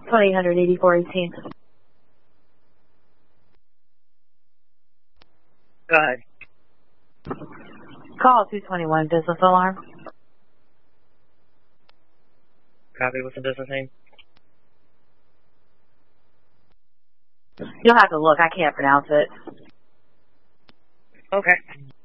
2884 18th. Go ahead. Call 221 business alarm. Copy. What's the business name? You'll have to look. I can't pronounce it. Okay.